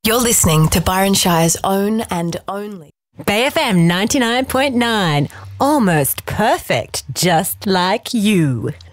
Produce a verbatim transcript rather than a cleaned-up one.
You're listening to Byron Shire's own and only Bay F M ninety-nine point nine. Almost perfect, just like you.